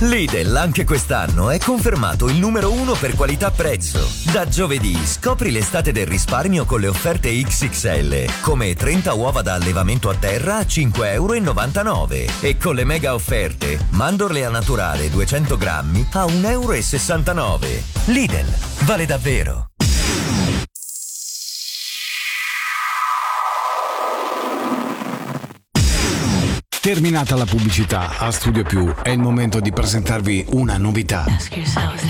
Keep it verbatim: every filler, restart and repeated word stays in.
Lidl anche quest'anno è confermato il numero uno per qualità-prezzo. Da giovedì scopri l'estate del risparmio con le offerte X X L, come trenta uova da allevamento a terra a cinque virgola novantanove euro e con le mega offerte mandorle a naturale duecento grammi a un euro e sessantanove. Lidl, vale davvero. Terminata la pubblicità, a Studio Più è il momento di presentarvi una novità. Ask yourself